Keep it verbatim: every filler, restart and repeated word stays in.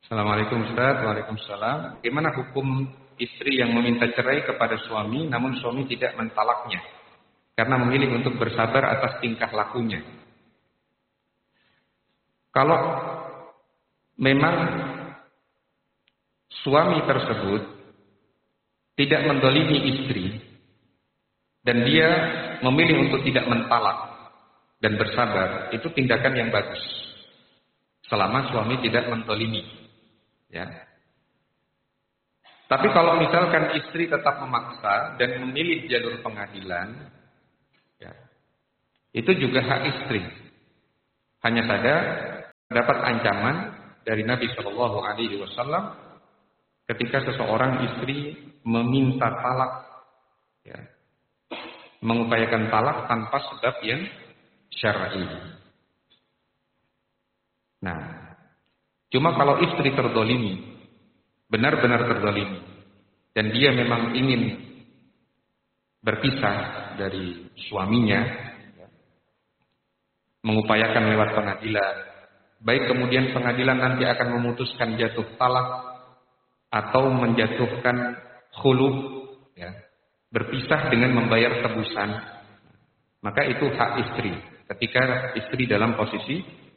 Assalamualaikum Ustaz. Waalaikumsalam. Bagaimana hukum istri yang meminta cerai kepada suami namun suami tidak mentalaknya karena memilih untuk bersabar atas tingkah lakunya? Kalau memang suami tersebut tidak mendolimi istri dan dia memilih untuk tidak mentalak dan bersabar, itu tindakan yang bagus selama suami tidak mendolimi, ya. Tapi kalau misalkan istri tetap memaksa dan memilih jalur pengadilan, ya, itu juga hak istri. Hanya saja dapat ancaman dari Nabi Shallallahu Alaihi Wasallam ketika seseorang istri meminta talak, ya, mengupayakan talak tanpa sebab yang syar'i. Nah, cuma kalau istri terdolimi, benar-benar terdolimi, dan dia memang ingin berpisah dari suaminya, ya, mengupayakan lewat pengadilan, baik kemudian pengadilan nanti akan memutuskan jatuh talak atau menjatuhkan khulu, ya, berpisah dengan membayar tebusan, maka itu hak istri ketika istri dalam posisi